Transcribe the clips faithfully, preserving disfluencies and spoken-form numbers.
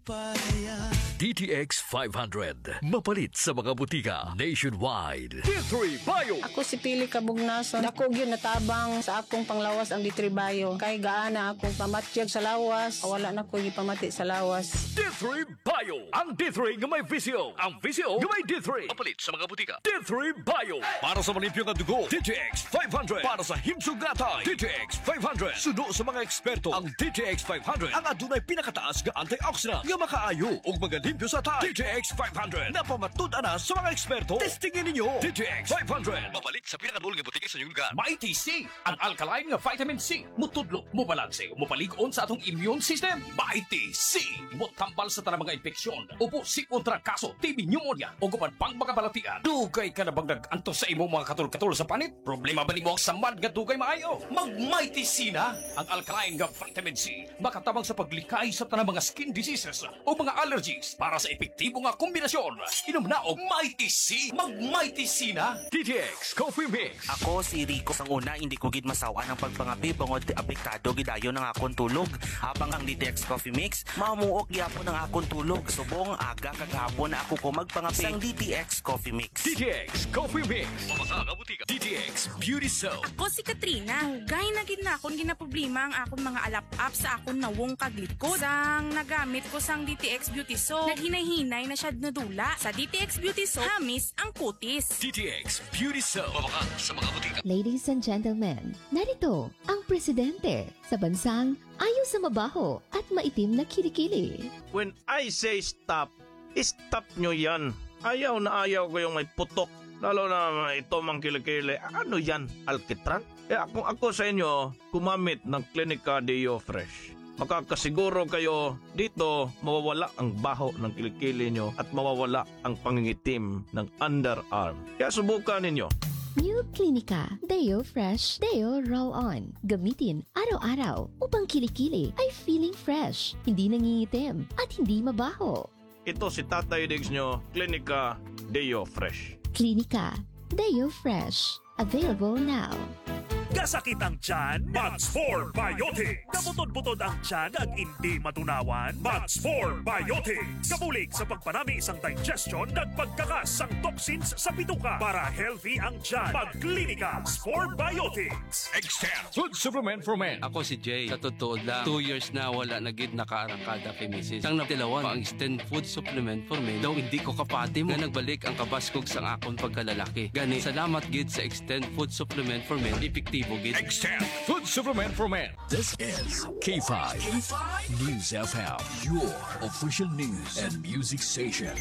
D T X five hundred. Mapalit sa mga butika nationwide. D three Bio. Ako si Pili Kabugnason. Dako gyud natabang sa akong panglawas ang D three Bio. Kay gaana akong pamatyag sa lawas. Wala na ko gipamati sa lawas. D three Bio. Ang D three nga may visio. Ang visio nga may D three. Mapalit sa mga butika. D three Bio. Para sa malimpyo nga dugo. D T X five hundred. Para sa himsog gatay. D T X five hundred. Sudo sa mga eksperto. Ang D T X five hundred ang adunay pinakataas nga antioxidant nga makaayo og magalimpyo sa tay. D T X five hundred. Napamatud ana sa mga eksperto. Testingin ninyo. D T X five hundred. Mapalit sa pinakadulong nga butika sa inyong lugar. Mighty C, ang alkaline nga vitamin C. Mutudlo, mubalanse, mupalig-on sa atong immune system. Mighty C, mutambal sa tanang mga infeksyon. Upo, sikon, trangkaso, T B, pneumonia, o gupan pang mga balatian. Dugay ka na bang nag-antos sa imong mga katul-katul sa panit? Problema ba ni mo ang samad nga dugay maayo? Mag-Mighty C na, ang alkaline nga vitamin C. Makatabang sa paglikay sa tanang mga skin diseases o mga allergies para sa epektibo nga kombinasyon. Inom na og Mighty C. Mag-Mighty C na. D T X Coffee Mix. Ako si Rico sang una, hindi ko gid masawa ng pagpangapi bangod apektado gidayo ng akong tulog. Habang ang D T X Coffee Mix, mamuok gyapon ng akong tulog. Subong aga kagahapon na ako ko magpangapi sang D T X Coffee Mix. D T X Coffee Mix. Mamasa nga butika. D T X Beauty Soap. Ako si Katrina. Hugay na gid na akong ginaproblema ang akong mga alap-up sa akong nawong kaglikod. Sang nagamit ko sang D T X Beauty Soap, naghinay-hinay na siya nadula. Sa D T X Beauty Soap, hamis ang kutis. D T X Beauty Soap. Mamaka sa mga butika. Ladies and gentlemen, narito ang presidente sa bansang ayaw sa mabaho at maitim na kilikili. When I say stop, stop nyo yan. Ayaw na ayaw ko yung may putok. Lalo na ito mang kilikili. Ano yan? Alkitran? Eh kung ako sa inyo, kumamit ng Clinica Deo Fresh. Makakasiguro kayo dito mawawala ang baho ng kilikili nyo at mawawala ang pangingitim ng underarm. Kaya subukan ninyo. New Clinica Deo Fresh Deo Roll-On. Gamitin araw-araw upang kilikili ay feeling fresh, hindi nangingitim at hindi mabaho. Ito si Tatay Diggs nyo, Clinica Deo Fresh. Clinica Deo Fresh. Available now. Kasakit ang tiyan, Max four Biotics. Kabutod-butod ang tiyan ag hindi matunawan, Max four Biotics. Kabulig sa pagpanami isang digestion at pagkakas ang toxins sa bituka para healthy ang tiyan. Mag-Clinica Max four Biotics. Extend Food Supplement for Men. Ako si Jay. Sa totoo lang, two years na wala na gid nakaarangkada kay misis. Sang natilawan pa ang Extend Food Supplement for Men. Daw hindi ko kapati mo. Nga nagbalik ang kabaskog sang akong pagkalalaki. Gani, salamat gid sa Extend Food Supplement for Men. Epektibo. Extend Food Supplement for Men. This is K five News F M, your official news and music station.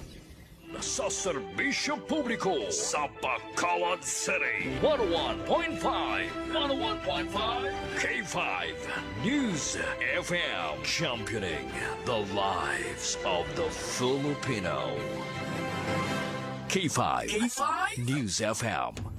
Sa serbisyo publiko sa Bacolod City. one oh one point five. one oh one point five. K five News F M. Championing the lives of the Filipino. K five K five News F M.